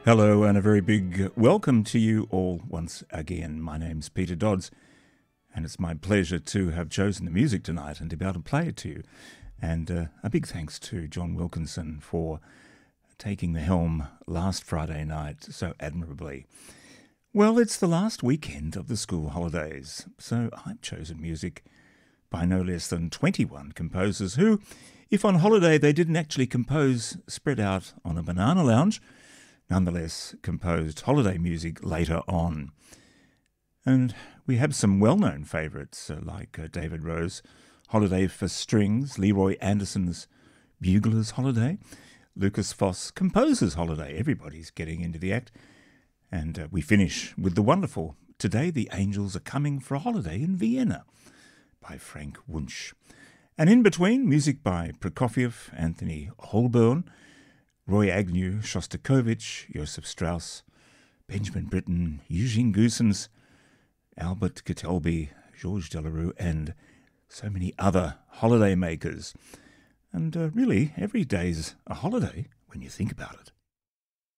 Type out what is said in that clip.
Hello, and a very big welcome to you all once again. My name's Peter Dodds, and it's my pleasure to have chosen the music tonight and to be able to play it to you. And a big thanks to John Wilkinson for taking the helm last Friday night so admirably. Well, it's the last weekend of the school holidays, so I've chosen music by no less than 21 composers who, if on holiday they didn't actually compose spread out on a banana lounge, nonetheless composed holiday music later on. And we have some well-known favourites like David Rose, Holiday for Strings, Leroy Anderson's Bugler's Holiday, Lucas Foss, Composer's Holiday. Everybody's getting into the act. And we finish with the wonderful Today the Angels Are Coming for a Holiday in Vienna by Frank Wunsch. And in between, music by Prokofiev, Anthony Holborn, Roy Agnew, Shostakovich, Joseph Strauss, Benjamin Britten, Eugene Goossens, Albert Gatelby, Georges Delerue, and so many other holiday makers. And really, every day's a holiday when you think about it.